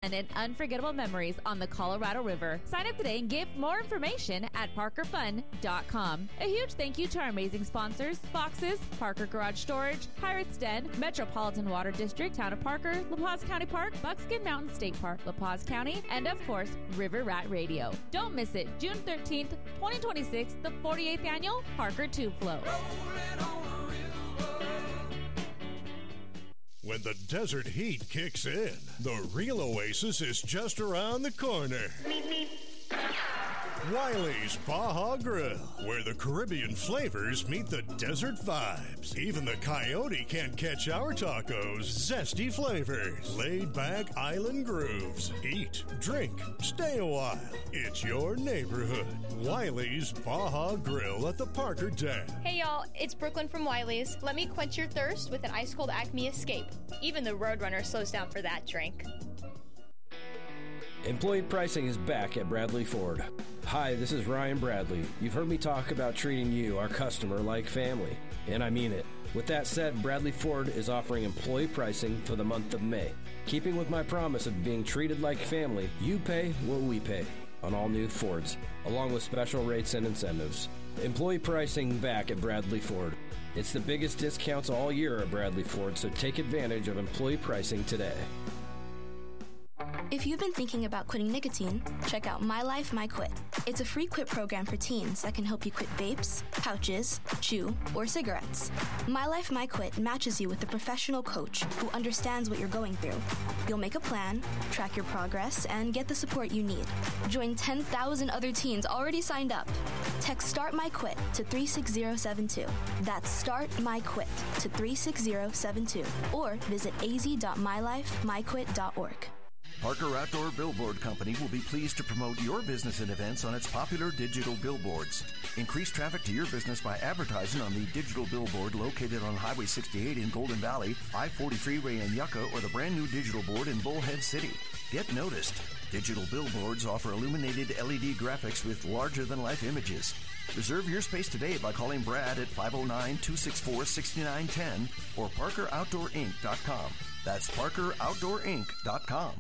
and unforgettable memories on the Colorado River. Sign up today and get more information at parkerfun.com. A huge thank you to our amazing sponsors: Foxes, Parker Garage Storage, Pirates Den, Metropolitan Water District, Town of Parker, La Paz County Park, Buckskin Mountain State Park, La Paz County, and of course, River Rat Radio. Don't miss it. June 13th, 2026, the 48th annual Parker Tube Flow. When the desert heat kicks in, the real oasis is just around the corner. Wiley's Baja Grill, where the Caribbean flavors meet the desert vibes. Even the coyote can't catch our tacos' zesty flavors. Laid-back island grooves. Eat, drink, stay a while. It's your neighborhood. Wiley's Baja Grill at the Parker Dam. Hey y'all, it's Brooklyn from Wiley's. Let me quench your thirst with an ice-cold Acme Escape. Even the Roadrunner slows down for that drink. Employee pricing is back at Bradley Ford. Hi, this is Ryan Bradley. You've heard me talk about treating you, our customer, like family, and I mean it. With that said, Bradley Ford is offering employee pricing for the month of May. Keeping with my promise of being treated like family, you pay what we pay on all new Fords, along with special rates and incentives. Employee pricing back at Bradley Ford. It's the biggest discounts all year at Bradley Ford, so take advantage of employee pricing today. If you've been thinking about quitting nicotine, check out My Life, My Quit. It's a free quit program for teens that can help you quit vapes, pouches, chew, or cigarettes. My Life, My Quit matches you with a professional coach who understands what you're going through. You'll make a plan, track your progress, and get the support you need. Join 10,000 other teens already signed up. Text START My Quit to 36072. That's START My Quit to 36072. Or visit az.mylifemyquit.org. Parker Outdoor Billboard Company will be pleased to promote your business and events on its popular digital billboards. Increase traffic to your business by advertising on the digital billboard located on Highway 68 in Golden Valley, I-40 Freeway in Yucca, or the brand new digital board in Bullhead City. Get noticed. Digital billboards offer illuminated LED graphics with larger-than-life images. Reserve your space today by calling Brad at 509-264-6910 or ParkerOutdoorInc.com. That's ParkerOutdoorInc.com.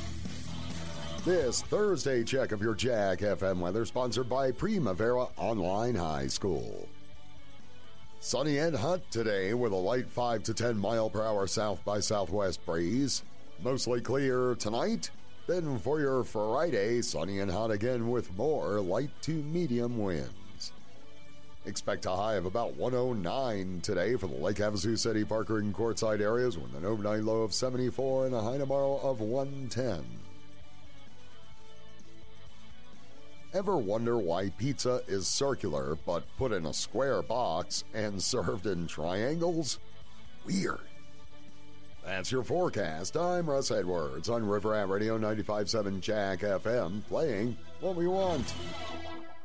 This Thursday check of your Jack FM weather sponsored by Primavera Online High School. Sunny and hot today with a light 5 to 10 mile per hour south by southwest breeze. Mostly clear tonight. Then for your Friday, sunny and hot again with more light to medium winds. Expect a high of about 109 today for the Lake Havasu City, Parker, and Quartzsite areas with an overnight low of 74 and a high tomorrow of 110. Ever wonder why pizza is circular but put in a square box and served in triangles? Weird. That's your forecast. I'm Russ Edwards on River Rat Radio 95.7 Jack FM, playing what we want.